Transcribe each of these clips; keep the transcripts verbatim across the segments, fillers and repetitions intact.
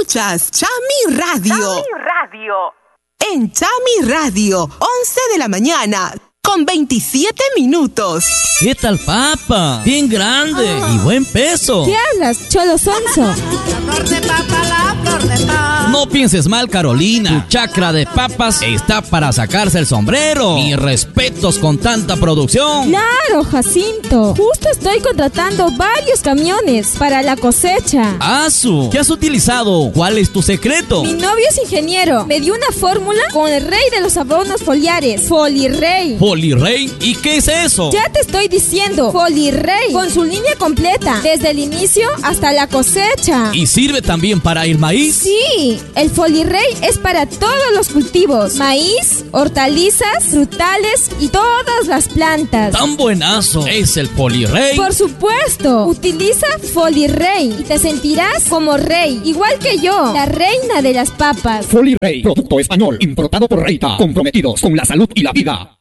Escuchas Chami Radio. Chami Radio. En Chami Radio, once de la mañana, con veintisiete minutos. ¿Qué tal, papa? Bien grande Ah. y buen peso. ¿Qué hablas, cholo sonso? La flor de papa, la flor de papa. No pienses mal, Carolina. Tu chacra de papas está para sacarse el sombrero. Mis respetos con tanta producción. Claro, Jacinto. Justo estoy contratando varios camiones para la cosecha. Asu, ¿qué has utilizado? ¿Cuál es tu secreto? Mi novio es ingeniero. Me dio una fórmula con el rey de los abonos foliares, Folirrey. ¿Polirrey? ¿Y qué es eso? Ya te estoy diciendo, Folirrey, con su línea completa, desde el inicio hasta la cosecha. ¿Y sirve también para el maíz? Sí, el Folirrey es para todos los cultivos, maíz, hortalizas, frutales y todas las plantas. ¡Tan buenazo es el Polirrey! Por supuesto, utiliza Folirrey y te sentirás como rey, igual que yo, la reina de las papas. Folirrey, producto español, importado por Reita, comprometidos con la salud y la vida.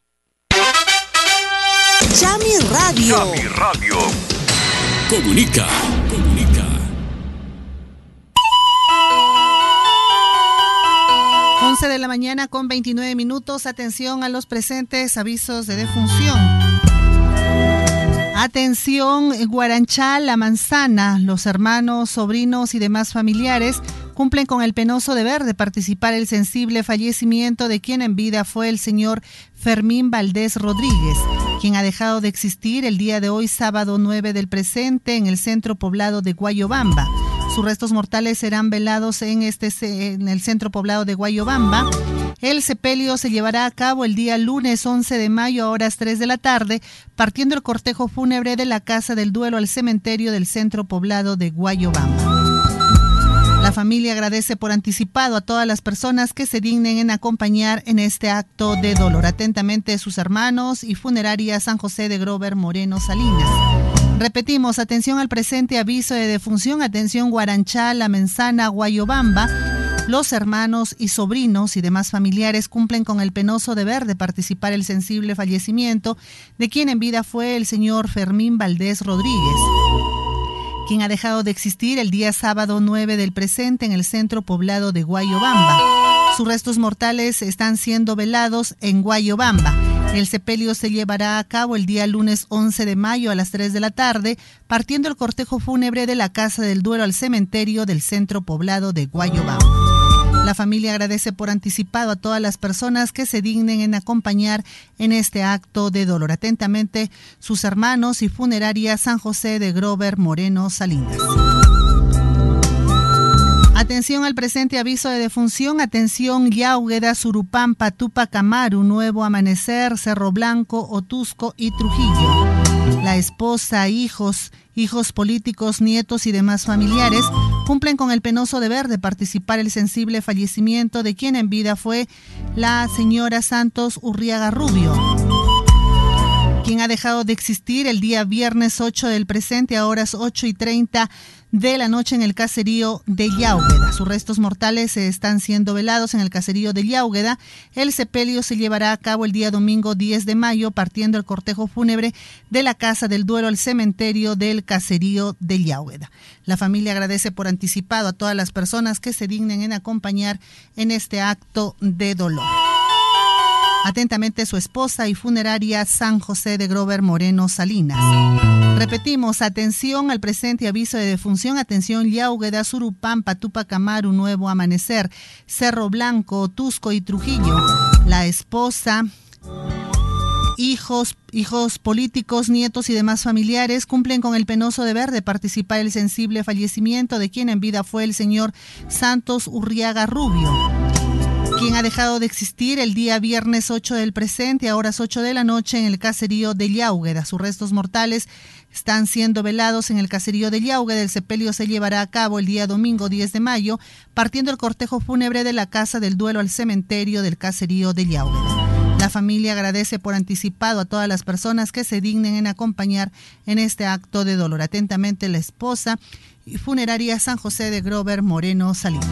Chami Radio. Chami Radio. Comunica, comunica. once de la mañana con veintinueve minutos. Atención a los presentes avisos de defunción. Atención, Guaranchá, La Manzana. Los hermanos, sobrinos y demás familiares cumplen con el penoso deber de participar el sensible fallecimiento de quien en vida fue el señor Fermín Valdés Rodríguez, quien ha dejado de existir el día de hoy, sábado nueve del presente, en el centro poblado de Guayobamba. Sus restos mortales serán velados en, este, en el centro poblado de Guayobamba. El sepelio se llevará a cabo el día lunes once de mayo a horas tres de la tarde, partiendo el cortejo fúnebre de la Casa del Duelo al cementerio del centro poblado de Guayobamba. La familia agradece por anticipado a todas las personas que se dignen en acompañar en este acto de dolor. Atentamente, sus hermanos y funeraria San José de Grover Moreno Salinas. Repetimos, atención al presente aviso de defunción, atención Guaranchá, La Manzana, Guayobamba. Los hermanos y sobrinos y demás familiares cumplen con el penoso deber de participar el sensible fallecimiento de quien en vida fue el señor Fermín Valdés Rodríguez, quien ha dejado de existir el día sábado nueve del presente en el centro poblado de Guayobamba. Sus restos mortales están siendo velados en Guayobamba. El sepelio se llevará a cabo el día lunes once de mayo a las tres de la tarde, partiendo el cortejo fúnebre de la Casa del Duelo al cementerio del centro poblado de Guayobamba. La familia agradece por anticipado a todas las personas que se dignen en acompañar en este acto de dolor. Atentamente, sus hermanos y funeraria San José de Grover Moreno Salinas. Atención al presente aviso de defunción. Atención, Yaúgueda, Surupampa, Tupac Amaru, Nuevo Amanecer, Cerro Blanco, Otusco y Trujillo. La esposa, hijos, hijos políticos, nietos y demás familiares cumplen con el penoso deber de participar el sensible fallecimiento de quien en vida fue la señora Santos Urriaga Rubio, quien ha dejado de existir el día viernes ocho del presente a horas ocho y treinta de la noche en el caserío de Yaúgueda. Sus restos mortales se están siendo velados en el caserío de Yaúgueda. El sepelio se llevará a cabo el día domingo diez de mayo, partiendo el cortejo fúnebre de la Casa del Duelo al cementerio del caserío de Yaúgueda. La familia agradece por anticipado a todas las personas que se dignen en acompañar en este acto de dolor. Atentamente, su esposa y funeraria San José de Grover Moreno Salinas. Repetimos, atención al presente aviso de defunción. Atención, Yaúgueda, Surupampa, Tupac Amaru, Nuevo Amanecer, Cerro Blanco, Otusco y Trujillo. La esposa, hijos, hijos políticos, nietos y demás familiares cumplen con el penoso deber de participar el sensible fallecimiento de quien en vida fue el señor Santos Urriaga Rubio, quien ha dejado de existir el día viernes ocho del presente a horas ocho de la noche en el caserío de Yaúgueda. Sus restos mortales están siendo velados en el caserío de Yaúgueda. El sepelio se llevará a cabo el día domingo diez de mayo, partiendo el cortejo fúnebre de la Casa del Duelo al cementerio del caserío de Yaúgueda. La familia agradece por anticipado a todas las personas que se dignen en acompañar en este acto de dolor. Atentamente, la esposa y funeraria San José de Grover Moreno Salinas.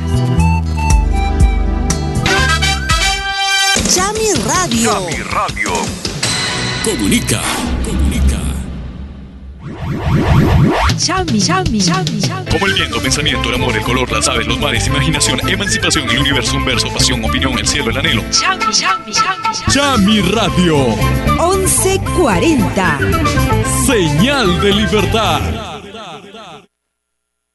Chami Radio. Chami Radio. Comunica, comunica. Chami, chami, chami, chami. Como el viento, pensamiento, el amor, el color, las aves, los mares, imaginación, emancipación, el universo, un verso, pasión, opinión, el cielo, el anhelo. Chami, chami, chami, Chami Radio. once cuarenta. Señal de libertad.